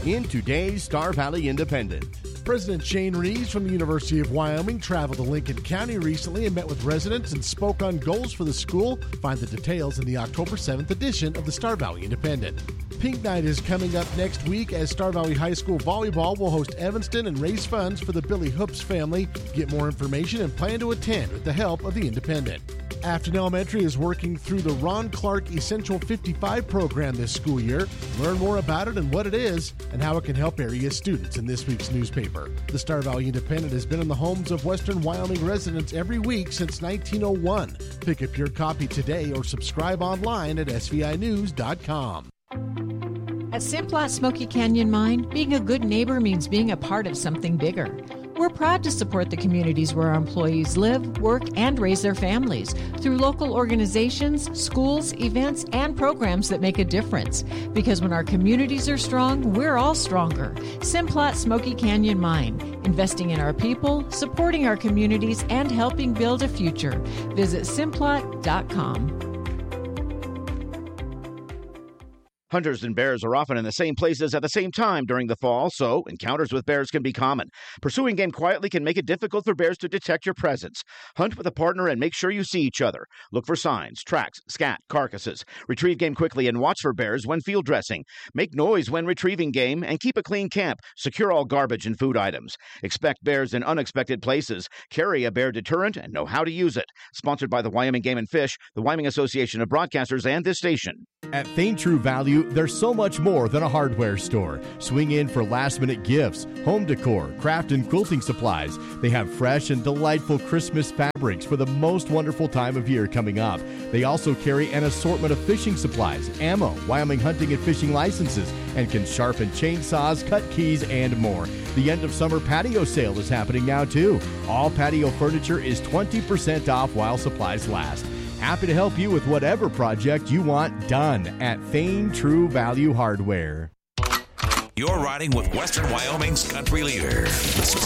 in today's Star Valley Independent. President Shane Reeves from the University of Wyoming traveled to Lincoln County recently and met with residents and spoke on goals for the school. Find the details in the October 7th edition of the Star Valley Independent. Pink Night is coming up next week as Star Valley High School Volleyball will host Evanston and raise funds for the Billy Hoops family. Get more information and plan to attend with the help of the Independent. Afton Elementary is working through the Ron Clark Essential 55 program this school year. Learn more about it and what it is and how it can help area students in this week's newspaper. The Star Valley Independent has been in the homes of Western Wyoming residents every week since 1901. Pick up your copy today or subscribe online at svinews.com. At Simplot Smoky Canyon Mine, being a good neighbor means being a part of something bigger. We're proud to support the communities where our employees live, work, and raise their families through local organizations, schools, events, and programs that make a difference. Because when our communities are strong, we're all stronger. Simplot Smoky Canyon Mine, investing in our people, supporting our communities, and helping build a future. Visit Simplot.com. Hunters and bears are often in the same places at the same time during the fall, so encounters with bears can be common. Pursuing game quietly can make it difficult for bears to detect your presence. Hunt with a partner and make sure you see each other. Look for signs, tracks, scat, carcasses. Retrieve game quickly and watch for bears when field dressing. Make noise when retrieving game and keep a clean camp. Secure all garbage and food items. Expect bears in unexpected places. Carry a bear deterrent and know how to use it. Sponsored by the Wyoming Game and Fish, the Wyoming Association of Broadcasters, and this station. At Thane True Value, there's so much more than a hardware store. Swing in for last-minute gifts, home decor, craft and quilting supplies. They have fresh and delightful Christmas fabrics for the most wonderful time of year coming up. They also carry an assortment of fishing supplies, ammo, Wyoming hunting and fishing licenses, and can sharpen chainsaws, cut keys, and more. The end of summer patio sale is happening now, too. All patio furniture is 20% off while supplies last. Happy to help you with whatever project you want done at Thane True Value Hardware. You're riding with Western Wyoming's country leader.